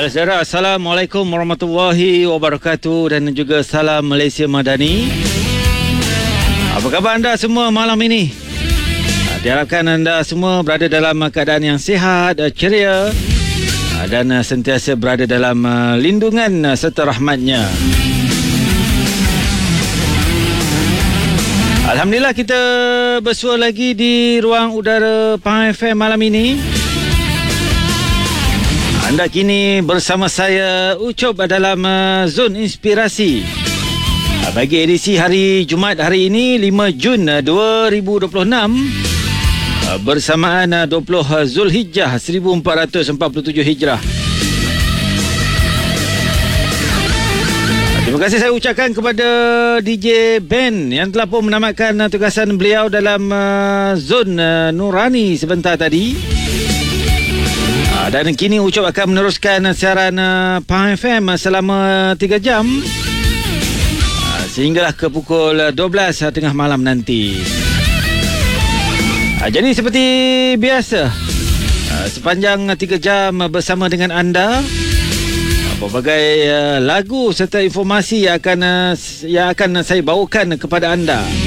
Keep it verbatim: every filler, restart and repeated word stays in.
Baiklah saudara, Assalamualaikum warahmatullahi wabarakatuh dan juga salam Malaysia Madani. Apa khabar anda semua malam ini? Diharapkan anda semua berada dalam keadaan yang sihat, ceria dan sentiasa berada dalam lindungan serta rahmatnya. Alhamdulillah kita bersua lagi di ruang udara Pahang F M malam ini. Anda kini bersama saya Ucup dalam uh, Zon Inspirasi uh, bagi edisi hari Jumaat hari ini lima Jun dua ribu dua puluh enam uh, bersamaan uh, dua puluh Zulhijjah seribu empat ratus empat puluh tujuh Hijrah. Terima kasih saya ucapkan kepada D J Ben yang telah pun menamatkan uh, tugasan beliau dalam uh, Zon uh, Nurani sebentar tadi. Dan kini Ucup akan meneruskan siaran uh, Pahang F M selama tiga jam uh, sehinggalah ke pukul dua belas tengah malam nanti. Uh, jadi seperti biasa, uh, sepanjang tiga jam bersama dengan anda, uh, pelbagai uh, lagu serta informasi yang akan uh, yang akan saya bawakan kepada anda.